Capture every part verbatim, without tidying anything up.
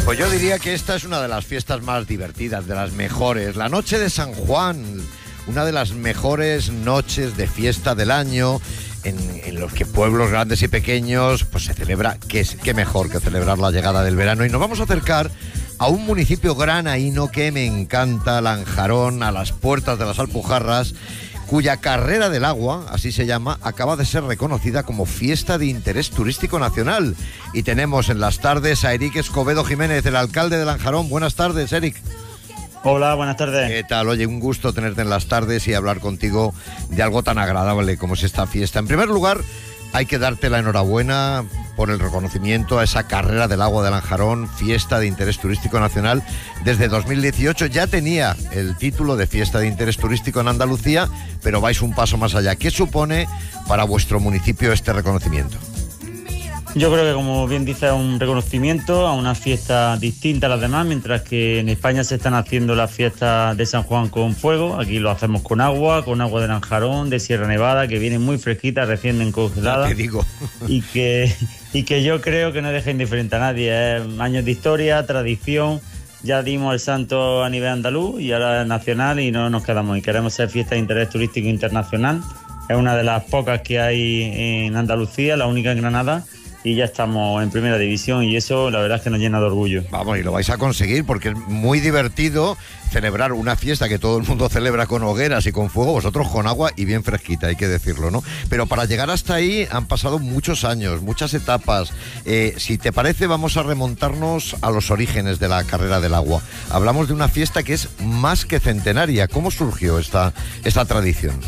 Pues yo diría que esta es una de las fiestas más divertidas, de las mejores. La noche de San Juan, una de las mejores noches de fiesta del año, en, en los que pueblos grandes y pequeños pues se celebra, qué, qué mejor que celebrar la llegada del verano. Y nos vamos a acercar a un municipio granaíno que me encanta, Lanjarón, a las puertas de las Alpujarras, cuya carrera del agua, así se llama, acaba de ser reconocida como fiesta de interés turístico nacional. Y tenemos en las tardes a Eric Escobedo Jiménez, el alcalde de Lanjarón. Buenas tardes, Eric. Hola, buenas tardes. ¿Qué tal? Oye, un gusto tenerte en las tardes y hablar contigo de algo tan agradable como es esta fiesta. En primer lugar, hay que darte la enhorabuena por el reconocimiento a esa carrera del agua de Lanjarón, fiesta de interés turístico nacional. Desde dos mil dieciocho ya tenía el título de fiesta de interés turístico en Andalucía, pero vais un paso más allá. ¿Qué supone para vuestro municipio este reconocimiento? Yo creo que, como bien dice, es un reconocimiento a una fiesta distinta a las demás, mientras que en España se están haciendo las fiestas de San Juan con fuego. Aquí lo hacemos con agua, con agua de Lanjarón, de Sierra Nevada, que viene muy fresquita, recién congelada. Te digo. Y que, y que yo creo que no deja indiferente a nadie. Es años de historia, tradición. Ya dimos el santo a nivel andaluz y ahora es nacional y no nos quedamos. Y queremos ser fiesta de interés turístico internacional. Es una de las pocas que hay en Andalucía, la única en Granada. Y ya estamos en primera división y eso la verdad es que nos llena de orgullo. Vamos, y lo vais a conseguir porque es muy divertido celebrar una fiesta que todo el mundo celebra con hogueras y con fuego, vosotros con agua y bien fresquita, hay que decirlo, ¿no? Pero para llegar hasta ahí han pasado muchos años, muchas etapas. Eh, si te parece, vamos a remontarnos a los orígenes de la carrera del agua. Hablamos de una fiesta que es más que centenaria. ¿Cómo surgió esta, esta tradición?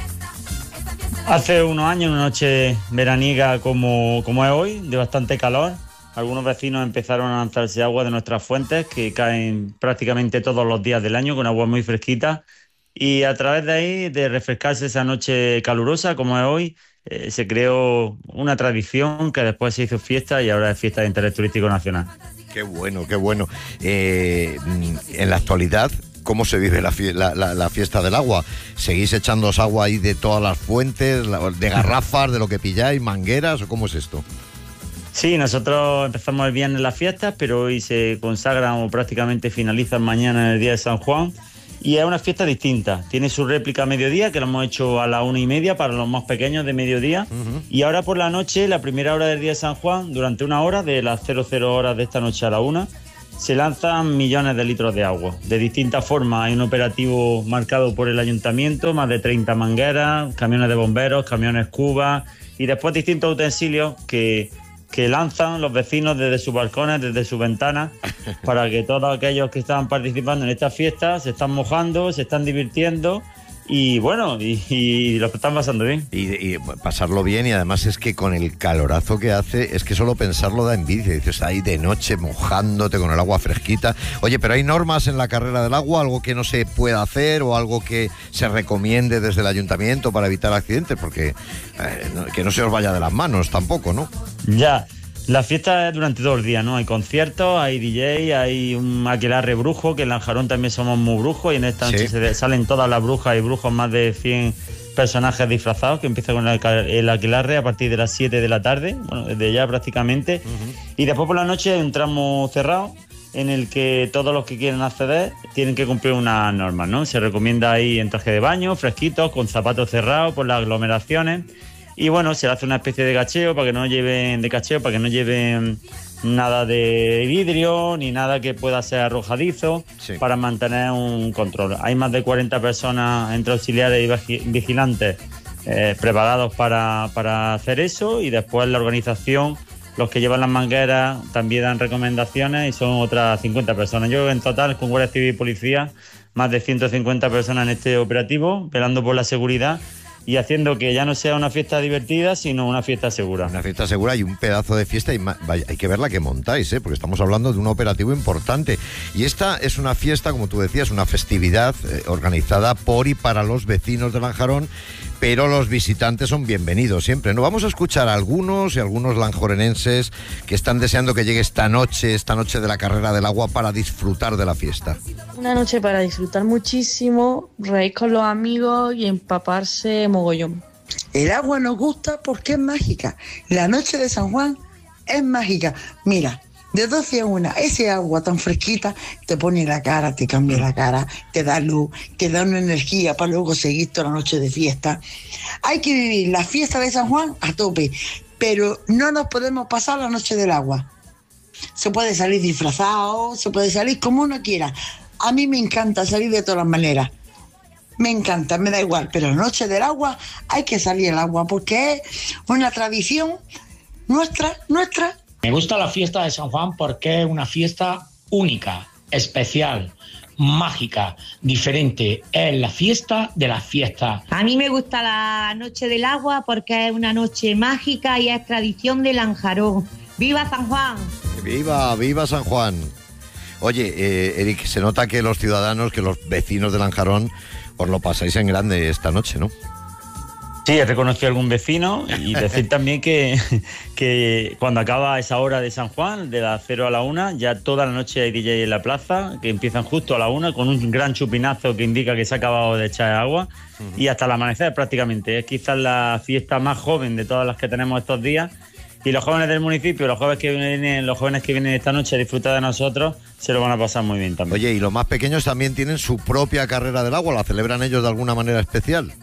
Hace unos años, una noche veraniega como, como es hoy, de bastante calor, algunos vecinos empezaron a lanzarse agua de nuestras fuentes, que caen prácticamente todos los días del año, con agua muy fresquita, y a través de ahí, de refrescarse esa noche calurosa como es hoy, eh, se creó una tradición que después se hizo fiesta y ahora es fiesta de interés turístico nacional. Qué bueno, qué bueno. Eh, en la actualidad, ¿cómo se vive la, fie la, la, la fiesta del agua? ¿Seguís echándoos agua ahí de todas las fuentes, de garrafas, de lo que pilláis, mangueras, o cómo es esto? Sí, nosotros empezamos el viernes las fiestas, pero hoy se consagran o prácticamente finalizan mañana en el día de San Juan. Y es una fiesta distinta. Tiene su réplica a mediodía, que lo hemos hecho a la una y media para los más pequeños de mediodía. Uh-huh. Y ahora por la noche, la primera hora del día de San Juan, durante una hora, de las cero cero horas de esta noche a la una, se lanzan millones de litros de agua. De distintas formas. Hay un operativo marcado por el ayuntamiento, más de treinta mangueras, camiones de bomberos, camiones cubas y después distintos utensilios que, que lanzan los vecinos desde sus balcones, desde sus ventanas, para que todos aquellos que están participando en esta fiesta se están mojando, se están divirtiendo. Y bueno, y, y lo están pasando bien. Y, y pasarlo bien, y además es que con el calorazo que hace, es que solo pensarlo da envidia. Dices, ahí de noche mojándote con el agua fresquita. Oye, pero ¿hay normas en la carrera del agua? ¿Algo que no se pueda hacer o algo que se recomiende desde el ayuntamiento para evitar accidentes? Porque eh, que no se os vaya de las manos tampoco, ¿no? Ya. La fiesta es durante todo el día, ¿no? Hay conciertos, hay D J, hay un aquelarre brujo, que en Lanjarón también somos muy brujos, y en esta noche sí se salen todas las brujas y brujos, más de cien personajes disfrazados, que empieza con el, el aquelarre a partir de las siete de la tarde, bueno, desde ya prácticamente. Uh-huh. Y después por la noche hay un tramo cerrado en el que todos los que quieren acceder tienen que cumplir unas normas, ¿no? Se recomienda ahí en traje de baño, fresquitos, con zapatos cerrados por las aglomeraciones. Y bueno, se hace una especie de cacheo para que no lleven de cacheo para que no lleven nada de vidrio ni nada que pueda ser arrojadizo, sí, para mantener un control. Hay más de cuarenta personas entre auxiliares y vigilantes eh, preparados para, para hacer eso, y después la organización, los que llevan las mangueras, también dan recomendaciones, y son otras cincuenta personas. Yo en total, con Guardia Civil y Policía, más de ciento cincuenta personas en este operativo, velando por la seguridad y haciendo que ya no sea una fiesta divertida, sino una fiesta segura. Una fiesta segura y un pedazo de fiesta, y vaya, hay que ver la que montáis, ¿eh? Porque estamos hablando de un operativo importante. Y esta es una fiesta, como tú decías, una festividad eh, organizada por y para los vecinos de Lanjarón, pero los visitantes son bienvenidos siempre, ¿no? Vamos a escuchar a algunos y algunos lanjorenenses que están deseando que llegue esta noche, esta noche de la carrera del agua, para disfrutar de la fiesta. Una noche para disfrutar muchísimo, reír con los amigos y empaparse mogollón. El agua nos gusta porque es mágica. La noche de San Juan es mágica. Mira, De doce a una, ese agua tan fresquita te pone la cara, te cambia la cara, te da luz, te da una energía para luego seguir toda la noche de fiesta. Hay que vivir la fiesta de San Juan a tope, pero no nos podemos pasar la noche del agua. Se puede salir disfrazado, se puede salir como uno quiera. A mí me encanta salir de todas las maneras. Me encanta, me da igual, pero la noche del agua hay que salir al agua porque es una tradición nuestra, nuestra. Me gusta la fiesta de San Juan porque es una fiesta única, especial, mágica, diferente. Es la fiesta de las fiestas. A mí me gusta la noche del agua porque es una noche mágica y es tradición de Lanjarón. ¡Viva San Juan! ¡Viva, viva San Juan! Oye, eh, Eric, se nota que los ciudadanos, que los vecinos de Lanjarón, os lo pasáis en grande esta noche, ¿no? Sí, he reconocido a algún vecino y decir también que, que cuando acaba esa hora de San Juan, de las cero a la una, ya toda la noche hay D J en la plaza, que empiezan justo a la una con un gran chupinazo que indica que se ha acabado de echar agua uh-huh. y hasta el amanecer prácticamente. Es quizás la fiesta más joven de todas las que tenemos estos días y los jóvenes del municipio, los jóvenes que vienen, los jóvenes que vienen esta noche a disfrutar de nosotros, se lo van a pasar muy bien también. Oye, y los más pequeños también tienen su propia carrera del agua, ¿la celebran ellos de alguna manera especial?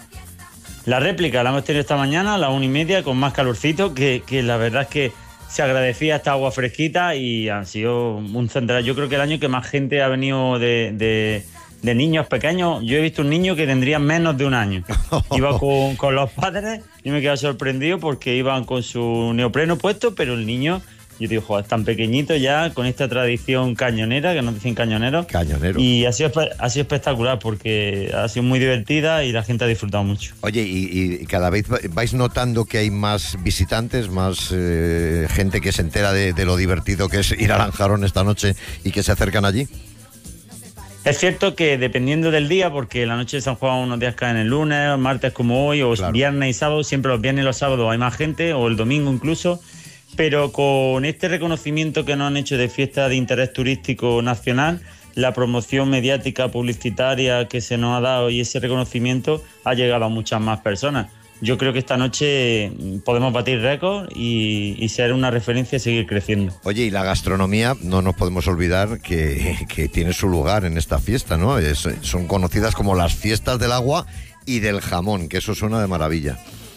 La réplica la hemos tenido esta mañana a las una y media con más calorcito, que, que la verdad es que se agradecía esta agua fresquita y han sido un central. Yo creo que el año que más gente ha venido de, de, de niños pequeños, yo he visto un niño que tendría menos de un año. Iba con, con los padres y me he quedado sorprendido porque iban con su neopreno puesto, pero el niño... Yo digo, joder, tan pequeñito ya, con esta tradición cañonera, que nos dicen cañoneros. Cañonero. Y ha sido, ha sido espectacular porque ha sido muy divertida y la gente ha disfrutado mucho. Oye, y, y cada vez vais notando que hay más visitantes, más eh, gente que se entera de, de lo divertido que es ir a Lanjarón esta noche y que se acercan allí. Es cierto que dependiendo del día, porque la noche de San Juan unos días caen el lunes, martes como hoy, o claro. viernes y sábado, siempre los viernes y los sábados hay más gente, o el domingo incluso. Pero con este reconocimiento que nos han hecho de fiesta de interés turístico nacional, la promoción mediática, publicitaria que se nos ha dado y ese reconocimiento ha llegado a muchas más personas. Yo creo que esta noche podemos batir récords y, y ser una referencia y seguir creciendo. Oye, y la gastronomía, no nos podemos olvidar que, que tiene su lugar en esta fiesta, ¿no? Es, son conocidas como las fiestas del agua y del jamón, que eso suena de maravilla.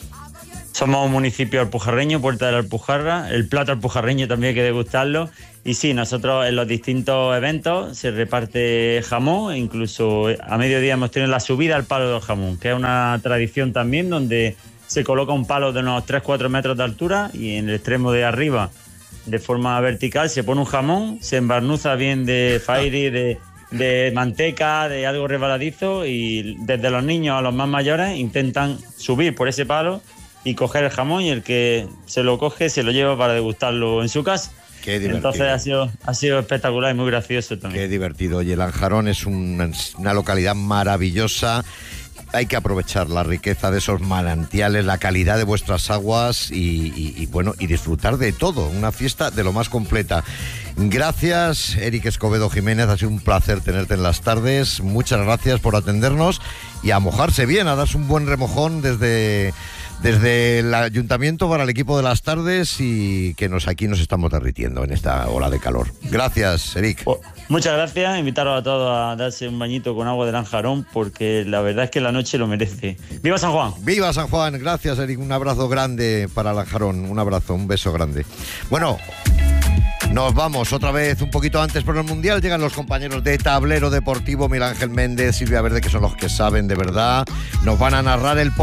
Somos un municipio alpujarreño, Puerta de la Alpujarra, el plato alpujarreño también hay que degustarlo. Y sí, nosotros en los distintos eventos se reparte jamón, incluso a mediodía hemos tenido la subida al palo del jamón, que es una tradición también donde se coloca un palo de unos tres a cuatro metros de altura y en el extremo de arriba, de forma vertical, se pone un jamón, se embarnuza bien de fairi, de, de manteca, de algo resbaladizo y desde los niños a los más mayores intentan subir por ese palo y coger el jamón y el que se lo coge se lo lleva para degustarlo en su casa. Qué divertido. Entonces ha sido, ha sido espectacular y muy gracioso también. Qué divertido. Oye, Lanjarón es una, una localidad maravillosa. Hay que aprovechar la riqueza de esos manantiales, la calidad de vuestras aguas y, y, y bueno, y disfrutar de todo. Una fiesta de lo más completa. Gracias, Eric Escobedo Jiménez. Ha sido un placer tenerte en las tardes. Muchas gracias por atendernos y a mojarse bien, a darse un buen remojón desde... Desde el ayuntamiento para el equipo de las tardes y que nos aquí nos estamos derritiendo en esta ola de calor. Gracias, Eric. Oh, muchas gracias. Invitaros a todos a darse un bañito con agua de Lanjarón porque la verdad es que la noche lo merece. ¡Viva San Juan! ¡Viva San Juan! Gracias, Eric. Un abrazo grande para Lanjarón. Un abrazo, un beso grande. Bueno... Nos vamos otra vez un poquito antes por el Mundial. Llegan los compañeros de Tablero Deportivo, Miguel Ángel Méndez, Silvia Verde, que son los que saben de verdad. Nos van a narrar el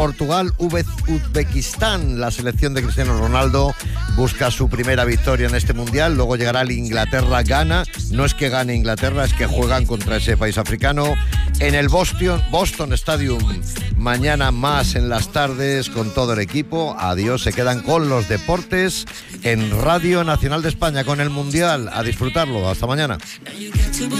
Portugal-Uzbekistán. La selección de Cristiano Ronaldo busca su primera victoria en este Mundial. Luego llegará el Inglaterra-Ghana. No es que gane Inglaterra, es que juegan contra ese país africano en el Boston, Boston Stadium. Mañana más en las tardes con todo el equipo. Adiós, se quedan con los deportes en Radio Nacional de España con el Mundial. A disfrutarlo. Hasta mañana.